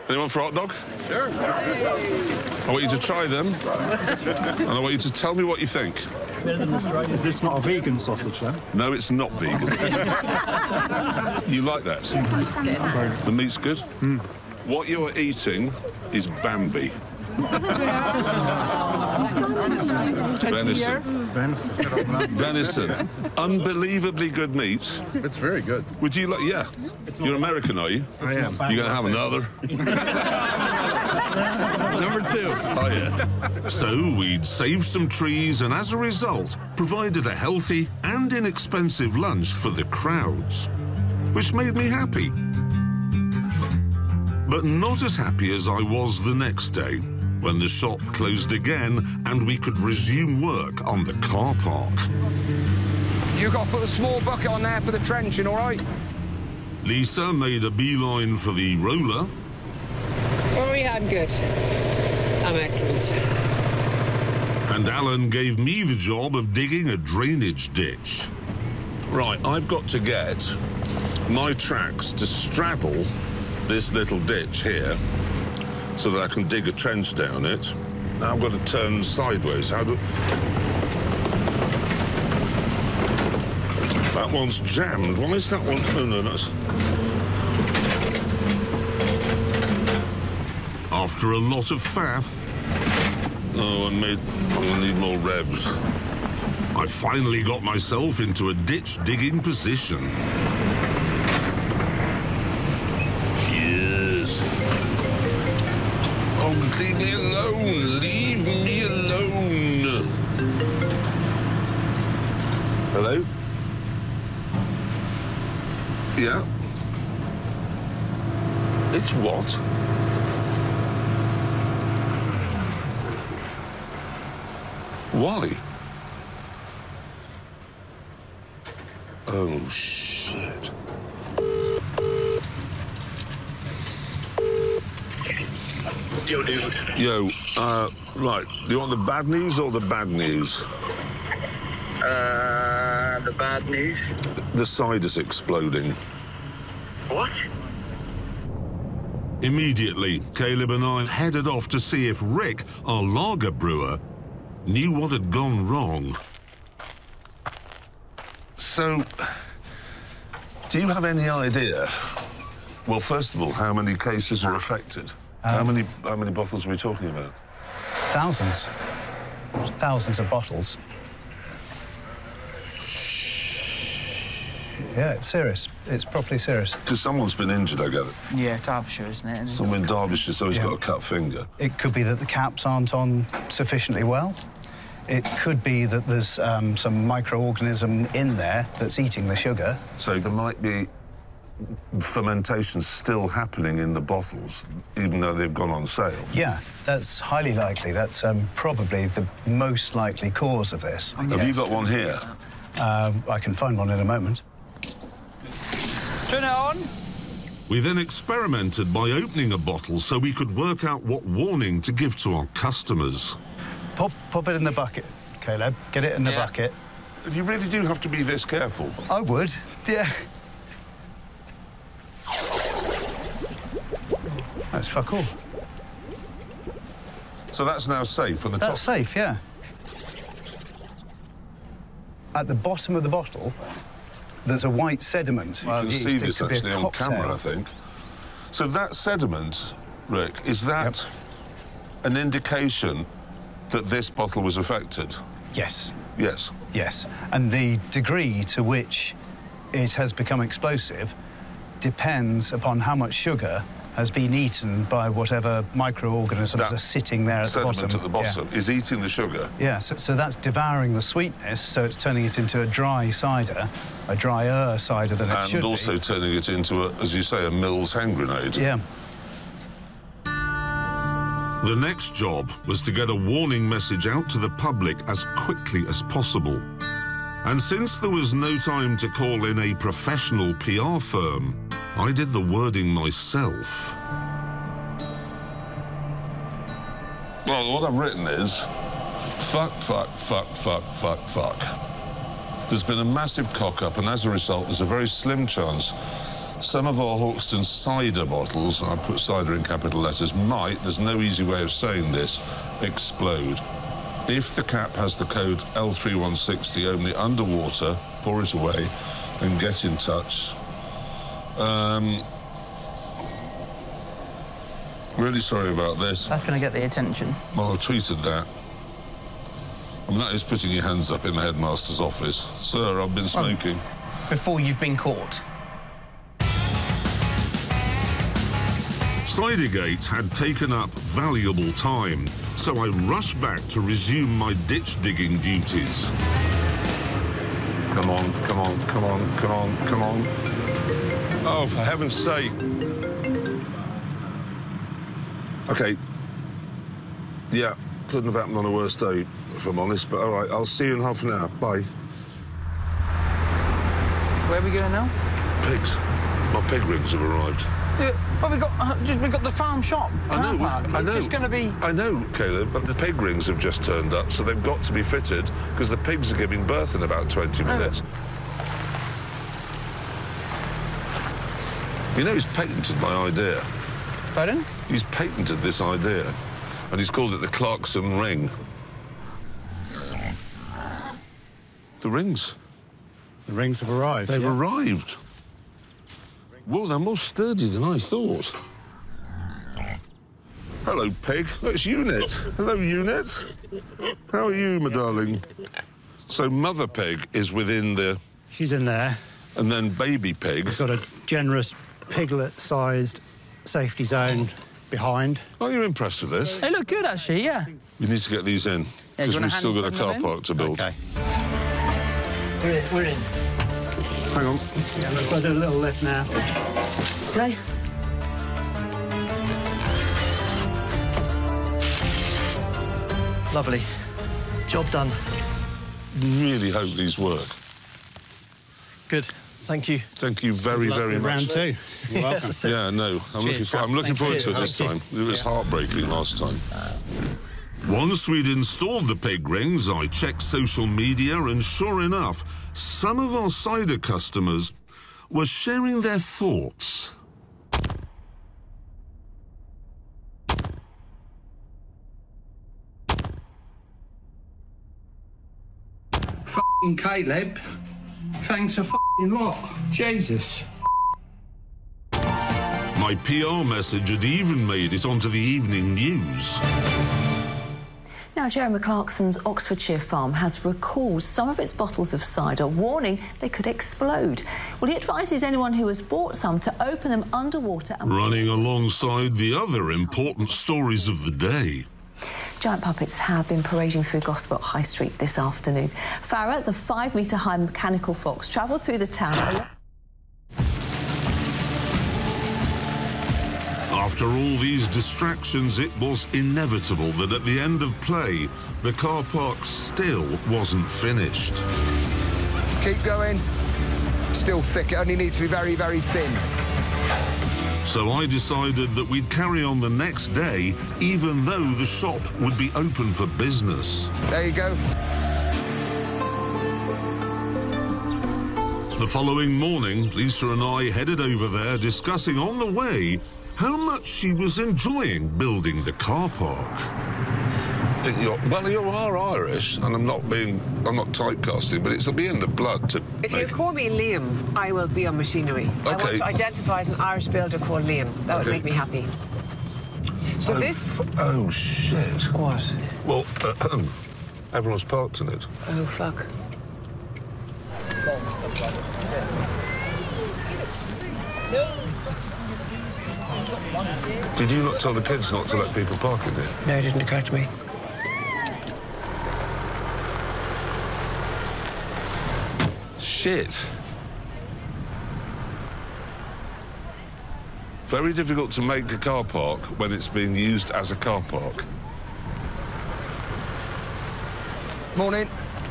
Anyone for hot dog? Sure. I want you to try them, and I want you to tell me what you think. Is this not a vegan sausage, then? No, it's not vegan. You like that? The meat's good? Mm. What you're eating is Bambi. Venison. Venison. Unbelievably good meat. It's very good. Would you like... Yeah. You're American, are you? I am. You're going to have another? Number 2. Oh, yeah. So we'd saved some trees and, as a result, provided a healthy and inexpensive lunch for the crowds, which made me happy. But not as happy as I was the next day, when the shop closed again and we could resume work on the car park. You got to put a small bucket on there for the trenching, all right? Lisa made a beeline for the roller. Oh, yeah, I'm good. I'm excellent. And Alan gave me the job of digging a drainage ditch. Right, I've got to get my tracks to straddle this little ditch here so that I can dig a trench down it. Now I've got to turn sideways. How do... That one's jammed. Why is that one? Oh, no, that's... After a lot of faff... Oh, I'm gonna need more revs. I finally got myself into a ditch-digging position. Yes. Oh, leave me alone. Leave me alone. Hello? Yeah? It's what? Wally? Oh, shit. Yo, dude. Yo, right. Do you want the bad news or the bad news? The bad news. The cider's exploding. What? Immediately, Caleb and I headed off to see if Rick, our lager brewer, knew what had gone wrong. So, do you have any idea? Well, first of all, how many cases were affected? How many bottles are we talking about? Thousands. Thousands of bottles. Yeah, it's serious. It's properly serious. Because someone's been injured, I gather. Yeah, Derbyshire, isn't it? Someone in Derbyshire, so he's got a cut finger. It could be that the caps aren't on sufficiently well. It could be that there's some microorganism in there that's eating the sugar. So there might be fermentation still happening in the bottles, even though they've gone on sale. Yeah, that's highly likely. That's probably the most likely cause of this. Have you got one here? I can find one in a moment. Turn it on. We then experimented by opening a bottle so we could work out what warning to give to our customers. Pop it in the bucket, Caleb. Get it in the bucket. You really do have to be this careful. I would, yeah. That's fuck all. So that's now safe on the top? That's safe, yeah. At the bottom of the bottle, there's a white sediment. You can see this actually on camera, I think. So that sediment, Rick, is that an indication that this bottle was affected? Yes. Yes. Yes. And the degree to which it has become explosive depends upon how much sugar has been eaten by whatever microorganisms are sitting there at the bottom. Sediment at the bottom is eating the sugar? Yeah, so that's devouring the sweetness, so it's turning it into a dry cider, a drier cider than it should be. And also turning it into, as you say, a Mills hand grenade. Yeah. The next job was to get a warning message out to the public as quickly as possible. And since there was no time to call in a professional PR firm, I did the wording myself. Well, what I've written is, fuck, fuck, fuck, fuck, fuck, fuck. There's been a massive cock-up, and as a result, there's a very slim chance some of our Hawkston cider bottles, I put cider in capital letters, might, there's no easy way of saying this, explode. If the cap has the code L3160 only underwater, pour it away and get in touch. Really sorry about this. That's going to get the attention. Well, I've tweeted that. I mean, that is putting your hands up in the headmaster's office. Sir, I've been smoking. Before you've been caught. Cidergate had taken up valuable time, so I rushed back to resume my ditch-digging duties. Come on, come on, come on, come on, come on. Oh, for heaven's sake. OK. Yeah, couldn't have happened on a worse day, if I'm honest, but all right, I'll see you in half an hour. Bye. Where are we going now? Pigs. My pig rings have arrived. Yeah, well, we got the farm shop. I know. It's just going to be... I know, Caleb, but the pig rings have just turned up, so they've got to be fitted, because the pigs are giving birth in about 20 minutes. You know, he's patented my idea. Pardon? He's patented this idea, and he's called it the Clarkson ring. The rings. The rings have arrived. They've arrived. Whoa, they're more sturdy than I thought. Hello, pig. That's Unit. Hello, Unit. How are you, my darling? So mother pig is within the... She's in there. And then baby pig... We've got a generous piglet-sized safety zone behind. Are you impressed with this? They look good, actually, yeah. You need to get these in, because we've still got a car park to build. OK. We're in. Hang on. Yeah, let's do a little lift now. OK. Lovely. Job done. Really hope these work. Good. Thank you. Thank you very, very much. Round two. You're welcome. Yeah, no, I'm looking forward to it this time. It was heartbreaking last time. Once we'd installed the pig rings, I checked social media, and sure enough, some of our cider customers were sharing their thoughts. F***ing Caleb, thanks a f***ing lot. Jesus. My PR message had even made it onto the evening news. Now, Jeremy Clarkson's Oxfordshire farm has recalled some of its bottles of cider, warning they could explode. Well, he advises anyone who has bought some to open them underwater and... Running alongside the other important stories of the day. Giant puppets have been parading through Gosport High Street this afternoon. Farah, the 5-metre-high mechanical fox, travelled through the town... After all these distractions, it was inevitable that at the end of play, the car park still wasn't finished. Keep going. Still thick. It only needs to be very, very thin. So I decided that we'd carry on the next day, even though the shop would be open for business. There you go. The following morning, Lisa and I headed over there, discussing on the way how much she was enjoying building the car park. Well, you are Irish, and I'm not typecasting, but it'll be in the blood to... If you call me Liam, I will be on machinery. Okay. I want to identify as an Irish builder called Liam. That would make me happy. So Oh, shit. What? Well, everyone's parked in it. Oh, fuck. Did you not tell the kids not to let people park in it? No, it didn't occur to me. Shit. Very difficult to make a car park when it's being used as a car park. Morning.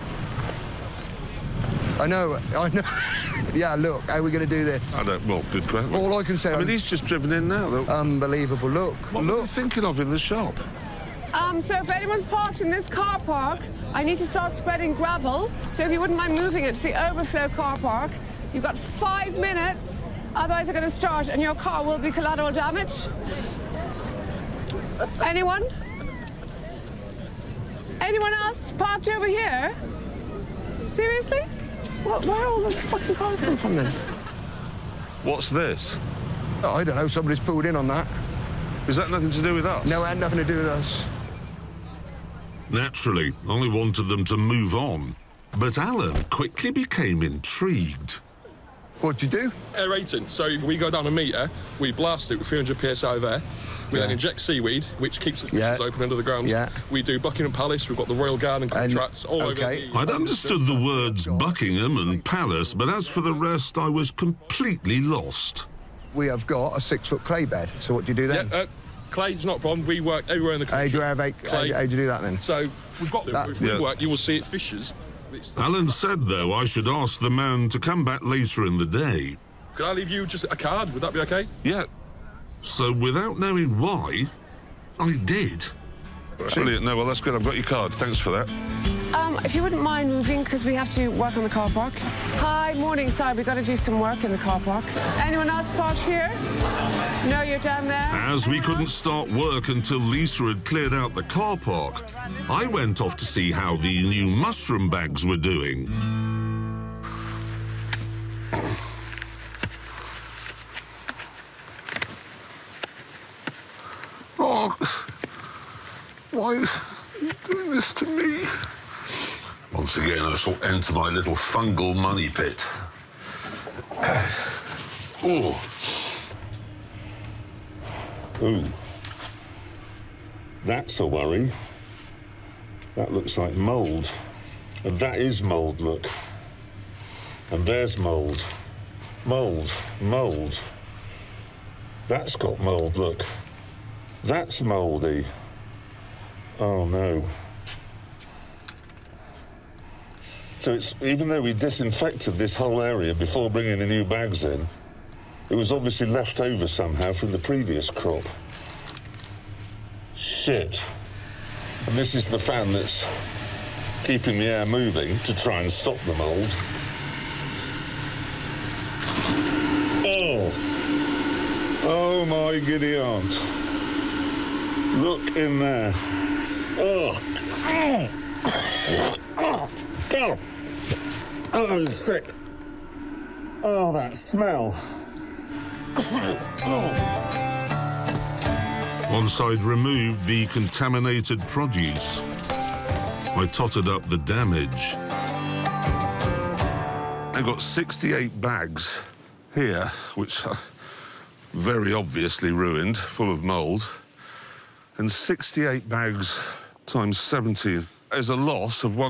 I know. Yeah, look, how are we going to do this? Well, good question. All I can say... I mean, he's just driven in now. Unbelievable. Look. What were you thinking of in the shop? So if anyone's parked in this car park, I need to start spreading gravel. So if you wouldn't mind moving it to the overflow car park, You've got 5 minutes, otherwise they're going to start and your car will be collateral damage. Anyone? Anyone else parked over here? Seriously? Where all those fucking cars come from then? What's this? Oh, I don't know. Somebody's pulled in on that. Is that nothing to do with us? No, it had nothing to do with us. Naturally, I wanted them to move on, but Alan quickly became intrigued. What'd you do? Aerating. So we go down a metre, we blast it with 300 psi there. We then inject seaweed, which keeps the fishes open under the ground. Yeah. We do Buckingham Palace, we've got the Royal Garden contracts all over the... I'd understood the words Buckingham and Palace, but as for the rest, I was completely lost. We have got a 6-foot clay bed, so what do you do then? Yeah, clay's not a problem. We work everywhere in the country. How do you do that then? So we've got that. If we work, you will see it fishes. Alan said, though, I should ask the man to come back later in the day. Could I leave you just a card? Would that be okay? Yeah. So, without knowing why, I did. Brilliant. No, well, that's good. I've got your card. Thanks for that. If you wouldn't mind moving, because we have to work on the car park. Hi, morning. Sorry, we've got to do some work in the car park. Anyone else parked here? No, you're down there. As we couldn't start work until Lisa had cleared out the car park, I went off to see how the new mushroom bags were doing. Oh, why are you doing this to me? Once again, I shall enter my little fungal money pit. Oh. Ooh. That's a worry. That looks like mould. And that is mould, look. And there's mould. Mould. Mould. That's got mould, look. That's mouldy. Oh, no. So it's, even though we disinfected this whole area before bringing the new bags in, it was obviously left over somehow from the previous crop. Shit. And this is the fan that's keeping the air moving to try and stop the mould. Oh. Oh, my giddy aunt. Look in there. Oh. Oh. Oh. Oh, it's sick. Oh, that smell. Once I'd removed the contaminated produce, I totted up the damage. I've got 68 bags here, which are very obviously ruined, full of mould. And 68 bags times 70 is a loss of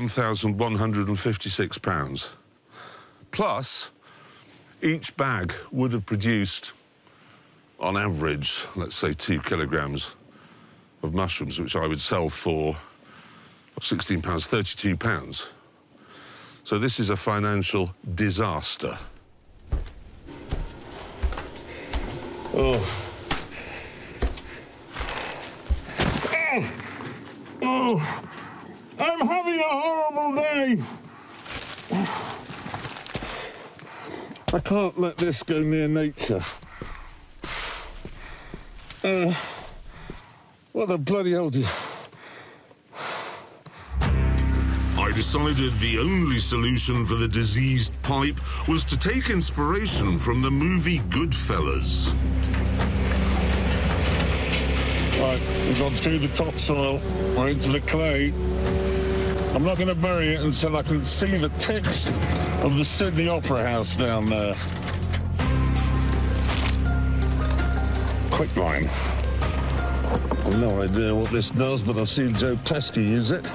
£1,156. Plus, each bag would have produced, on average, let's say 2 kilograms of mushrooms, which I would sell for £16, £32. So this is a financial disaster. Oh. Oh, I'm having a horrible day. I can't let this go near nature. What the bloody hell do you... I decided the only solution for the diseased pipe was to take inspiration from the movie Goodfellas. Right, we've gone through the topsoil, we're into the clay. I'm not going to bury it until I can see the tips of the Sydney Opera House down there. Quicklime. I've no idea what this does, but I've seen Joe Pesci use it.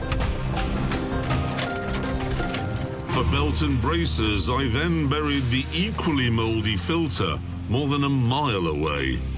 For belt and braces, I then buried the equally mouldy filter more than a mile away.